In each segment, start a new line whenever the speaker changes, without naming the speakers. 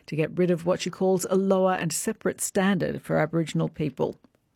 to get rid of what she calls a lower and separate standard for Aboriginal people.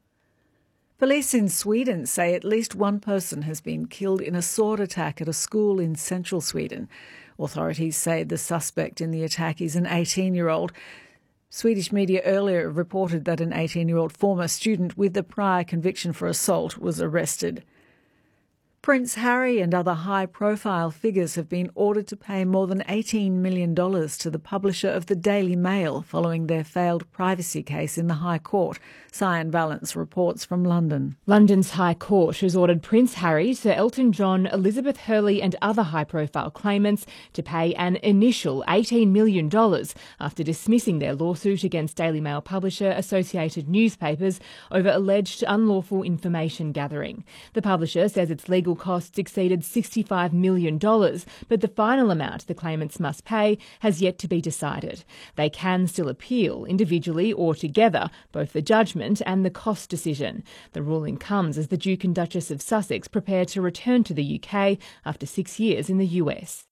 Police in Sweden say at least one person has been killed in a sword attack at a school in central Sweden. Authorities say the suspect in the attack is an 18-year-old. Swedish media earlier reported that an 18-year-old former student with a prior conviction for assault was arrested. Prince Harry and other high-profile figures have been ordered to pay more than $18 million to the publisher of the Daily Mail following their failed privacy case in the High Court. Cyan Valance reports from London.
London's High Court has ordered Prince Harry, Sir Elton John, Elizabeth Hurley and other high-profile claimants to pay an initial $18 million after dismissing their lawsuit against Daily Mail publisher Associated Newspapers over alleged unlawful information gathering. The publisher says its legal costs exceeded $65 million, but the final amount the claimants must pay has yet to be decided. They can still appeal, individually or together, both the judgment and the cost decision. The ruling comes as the Duke and Duchess of Sussex prepare to return to the UK after 6 years in the US.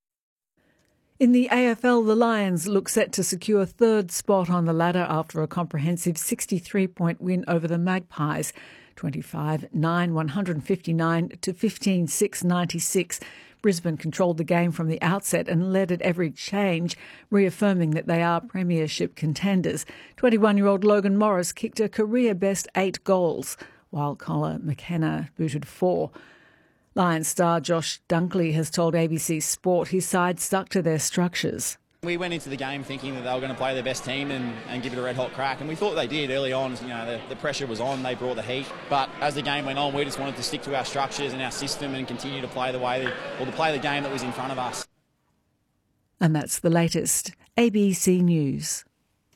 In the AFL, the Lions look set to secure third spot on the ladder after a comprehensive 63-point win over the Magpies. 25-9, 159 to 15-6, 96. Brisbane controlled the game from the outset and led at every change, reaffirming that they are premiership contenders. 21-year-old Logan Morris kicked a career-best 8 goals, while Colin McKenna booted 4. Lions star Josh Dunkley has told ABC Sport his side stuck to their structures.
We went into the game thinking that they were going to play their best team and give it a red-hot crack, and we thought they did early on. You know, the pressure was on, they brought the heat. But as the game went on, we just wanted to stick to our structures and our system and continue to play to play the game that was in front of us.
And that's the latest. ABC News.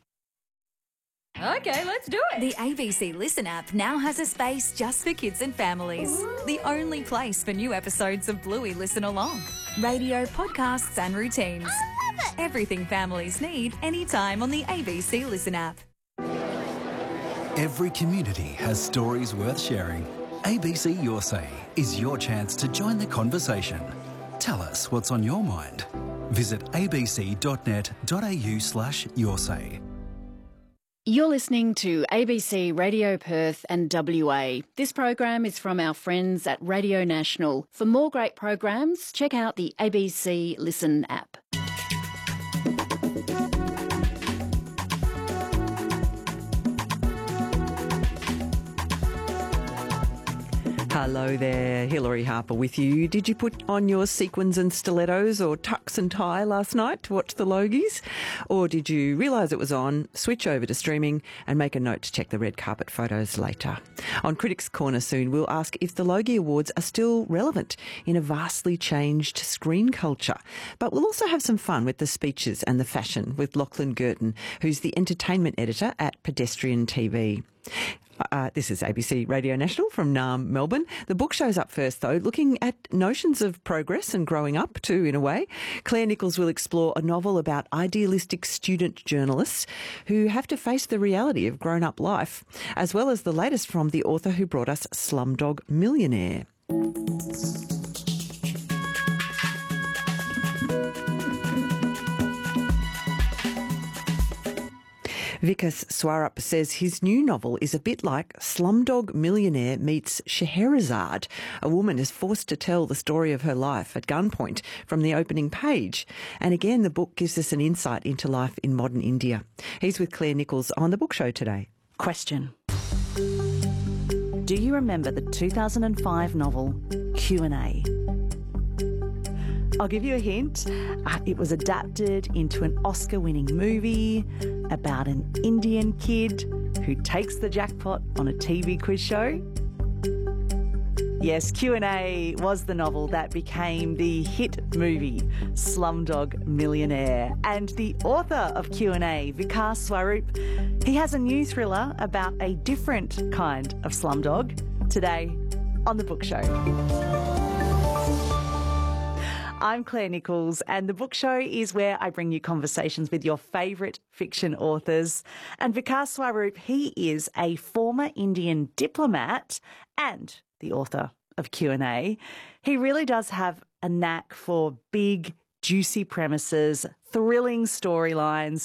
Okay, let's do it.
The ABC Listen app now has a space just for kids and families. The only place for new episodes of Bluey Listen Along. Radio, podcasts and routines.
I love it.
Everything families need anytime on the ABC Listen app.
Every community has stories worth sharing. ABC Your Say is your chance to join the conversation. Tell us what's on your mind. Visit abc.net.au/yoursay.
You're listening to ABC Radio Perth and WA. This program is from our friends at Radio National. For more great programs, check out the ABC Listen app.
Hello there, Hilary Harper with you. Did you put on your sequins and stilettos or tux and tie last night to watch the Logies? Or did you realise it was on, switch over to streaming and make a note to check the red carpet photos later? On Critics Corner soon, we'll ask if the Logie Awards are still relevant in a vastly changed screen culture. But we'll also have some fun with the speeches and the fashion with Lachlan Girton, who's the entertainment editor at Pedestrian TV. This is ABC Radio National from Naarm, Melbourne. The book show's up first, though, looking at notions of progress and growing up, too, in a way. Claire Nichols will explore a novel about idealistic student journalists who have to face the reality of grown-up life, as well as the latest from the author who brought us Slumdog Millionaire. Vikas Swarup says his new novel is a bit like Slumdog Millionaire meets Scheherazade. A woman is forced to tell the story of her life at gunpoint from the opening page. And again, the book gives us an insight into life in modern India. He's with Claire Nichols on The Book Show today.
Question. Do you remember the 2005 novel Q&A? I'll give you a hint. It was adapted into an Oscar-winning movie about an Indian kid who takes the jackpot on a TV quiz show. Yes, Q&A was the novel that became the hit movie Slumdog Millionaire. And the author of Q&A, Vikas Swarup, he has a new thriller about a different kind of slumdog today on The Book Show. I'm Claire Nichols, and The Book Show is where I bring you conversations with your favourite fiction authors. And Vikas Swarup, he is a former Indian diplomat and the author of Q&A. He really does have a knack for big, juicy premises, thrilling storylines,